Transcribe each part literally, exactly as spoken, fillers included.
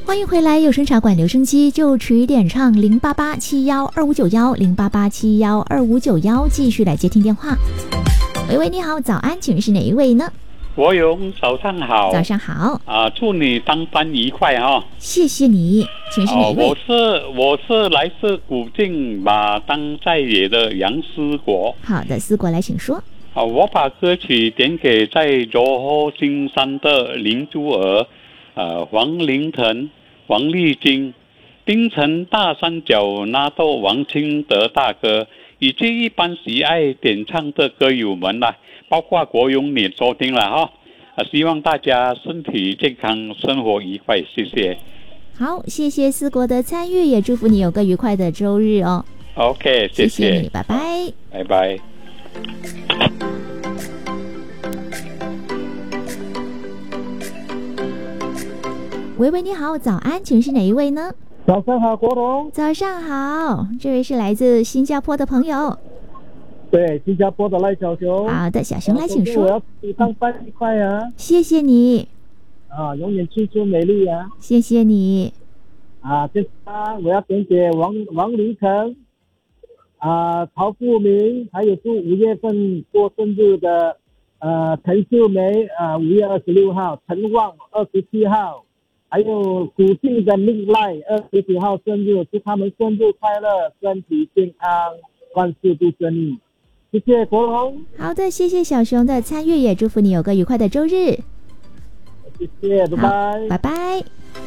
欢迎回来，有声茶馆留声机就迟点唱零八八七幺二五九幺零八八七幺二五九幺，继续来接听电话。喂喂，你好，早安，请问是哪一位呢？ 国勇，早上好。 早上好。 啊，祝你当班愉快哈、哦。 谢谢你，请问是哪一位？ 哦、我是我是来自古晋马当在野的杨思国。 好的，思国来，请说。 啊，我把歌曲点给在柔和金山的林珠儿、呃黄凌腾、王丽晶、槟城大三角纳豆王清德大哥，以及一般喜爱点唱的歌友们啦，包括国勇你收听了哈。啊，希望大家身体健康，生活愉快，谢谢。 好，谢谢思国的参与，也祝福你有个愉快的周日哦。 OK， 谢谢， 谢谢你，拜拜， 拜拜。 喂喂，你好，早安，请问是哪一位呢？ 早上好，国荣。 早上好，这位是来自新加坡的朋友。 对，新加坡的赖小熊。 好的，小熊来，请说。 我要你当班愉快啊！ 谢谢你。 啊，永远青春美丽啊！ 谢谢你。 啊，这啊，我要点给王王凌腾、啊曹富明，还有祝五月份过生日的呃陈秀梅啊，五月二十六号，陈旺二十七号。还有古晋的命赖二十九号生日，祝他们生日快乐，身体健康，万事都顺利。谢谢国荣。 好的，谢谢小熊的参与，也祝福你有个愉快的周日。 谢谢，拜拜， 拜拜。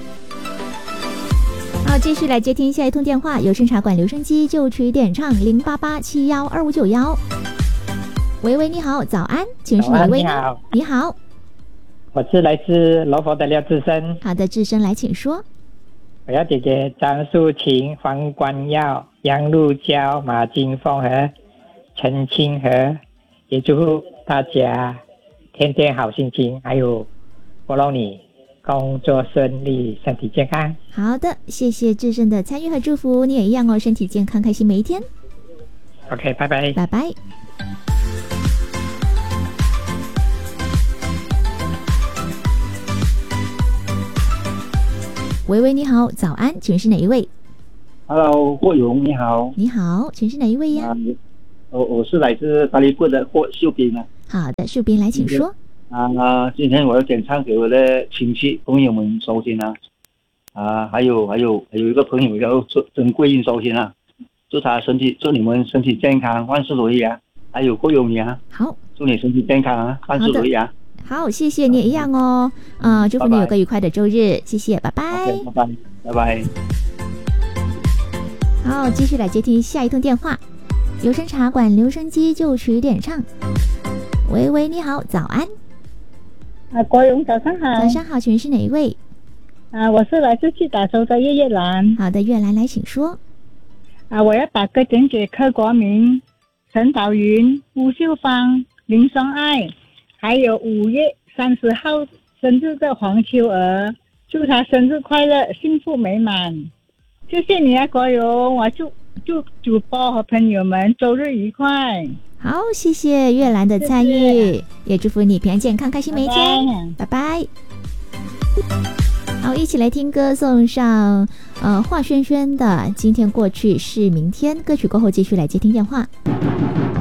好，继续来接听下一通电话，有声茶馆留声机就迟点唱零八八七幺二五九幺。喂喂，你好，早安，请问是哪位呢？ 你好， 你好。 我是来自罗佛的廖志生。 好的，志生来，请说。 我要点给张淑琴、黄冠耀、杨露娇、马金凤和陈清和，也祝福大家天天好心情，还有国荣你工作顺利，身体健康。 好的，谢谢志生的参与和祝福，你也一样哦，身体健康，开心每一天。 OK， 拜拜， 拜拜。喂喂，你好，早安，请问是哪一位 ？Hello， 郭勇，你好。 你好，请问是哪一位呀？ 我、啊、我是来自大利布的郭秀斌啊。 好的，秀斌来，请说。 啊，今天我要点唱给我的亲戚朋友们收听啊。啊，还有还有还有一个朋友叫曾桂英收听啊，祝他身体，祝你们身体健康，万事如意啊。还有郭勇你啊， 好， 祝你身体健康啊，万事如意啊。 好，谢谢你也一样哦，啊、呃，祝福你有个愉快的周日，谢谢，拜拜， okay, 拜拜，拜拜。 好，继续来接听下一通电话，有声茶馆留声机就迟点唱。喂喂，你好，早安。 啊，国勇，早上好。 早上好，请问是哪一位？ 啊，我是来自去打州的叶叶兰。 好的，月兰来，请说。 啊，我要打歌点给柯国明、陈导云、吴秀芳、林双爱。还有五月三十号生日的黄秋儿，祝他生日快乐，幸福美满。谢谢你啊，国勇，我祝祝主播和朋友们周日愉快。 好，谢谢月兰的参与，谢谢，也祝福你平安健康，开心每一天。拜拜。好，一起来听歌，送上呃华轩轩的《今天过去是明天》歌曲过后，继续来接听电话。